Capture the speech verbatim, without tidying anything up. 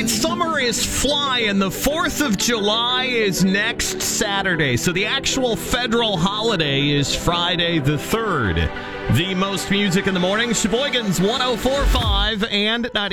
summer is flying. The fourth of July is next Saturday, so the actual federal holiday is Friday the third. The most music in the morning, Sheboygan's one oh four point five and ninety.